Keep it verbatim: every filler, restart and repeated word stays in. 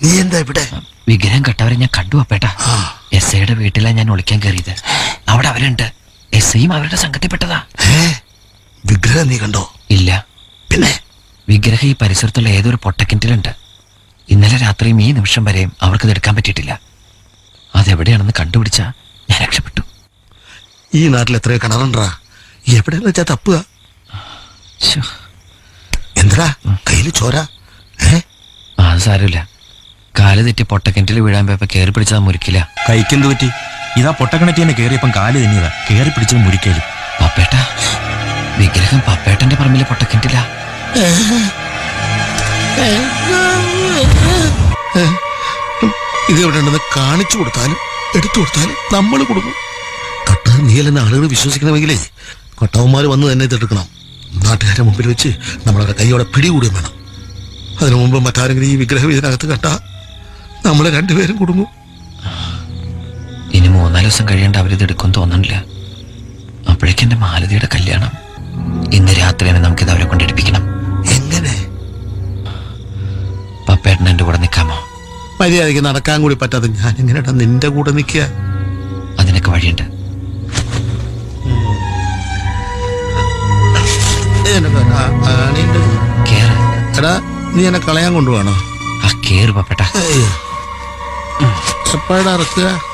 നീ എന്താ ഇവിടെ? വിഗ്രഹം കെട്ടവരെ ഞാൻ കണ്ടു അപ്പേട്ട. എസ് ഐയുടെ വീട്ടിലാണ് ഞാൻ ഒളിക്കാൻ കയറിയത്. അവിടെ അവരുണ്ട്. എസ് ഐയും അവരുടെ സംഘത്തിൽപ്പെട്ടതാ. വിഗ്രഹം നീ കണ്ടോ? ഇല്ല. പിന്നെ വിഗ്രഹം ഈ പരിസരത്തുള്ള ഏതൊരു പൊട്ടക്കിണറ്റിലുണ്ട്. ഇന്നലെ രാത്രിയും ഈ നിമിഷം വരെയും അവർക്കത് എടുക്കാൻ പറ്റിയിട്ടില്ല. അതെവിടെയാണെന്ന് കണ്ടുപിടിച്ചാ ഞാൻ രക്ഷപ്പെട്ടു. ഈ നാട്ടിൽ എത്രയോ കിണറുണ്ടാ, എവിടെയെന്ന് വെച്ചാ തപ്പുക. എന്താ കയ്യിൽ ചോര? അത് സാരമില്ല. കാല് തെറ്റി പൊട്ടക്കിണറ്റിൽ വീഴാൻ പോയപ്പോ കയറി പിടിച്ചതാ മുരിക്കില്ല. കൈക്കെന്ത് പറ്റി? ഇതാ പൊട്ടക്കിണറ്റി തന്നെ കയറിയപ്പം കാല് തന്നെയതാ കയറി പിടിച്ചത് മുരിക്കല്. പപ്പേട്ട, വിഗ്രഹം പപ്പേട്ടന്റെ പറമ്പിലെ പൊട്ടക്കിണറ്റില്ല. ഇത് എവിടെ ഉണ്ടെന്ന് കാണിച്ചു കൊടുത്താലും എടുത്തു കൊടുത്താലും നമ്മൾ കൊടുക്കും. കട്ട നീയല്ലെന്ന് ആളുകൾ വിശ്വസിക്കണമെങ്കിലേ കൊട്ടവന്മാർ വന്ന് തന്നെ ഇതെടുക്കണം. നാട്ടുകാരുടെ മുമ്പിൽ വെച്ച് നമ്മളവരുടെ കൈയോടെ പിടികൂടുകയും വേണം. അതിനു മുമ്പ് മറ്റാരെങ്കിലും ഈ വിഗ്രഹം ഇതിനകത്ത് കണ്ടാ നമ്മളെ രണ്ടുപേരും കുടുങ്ങും. ഇനി മൂന്നാല് ദിവസം കഴിയേണ്ട അവരിത് എടുക്കും തോന്നണില്ല. അപ്പോഴേക്കും എന്റെ മാലതിയുടെ കല്യാണം. ഇന്ന് രാത്രി തന്നെ നമുക്കിത് അവരെ കൊണ്ടെടുപ്പിക്കണം. എങ്ങനെ? പപ്പേട്ടൻ എന്റെ കൂടെ നിൽക്കാമോ? മര്യാദയ്ക്ക് നടക്കാൻ കൂടി പറ്റാതെ ഞാൻ എങ്ങനെയാ നിന്റെ കൂടെ നിൽക്കുക? അതിനൊക്കെ വഴിയുണ്ട്. എടാ, നീ എന്നെ കളയാൻ കൊണ്ടുപോകണോ? ആ കേറ് പപ്പേട്ട. എപ്പോഴാ ഇറക്കുക?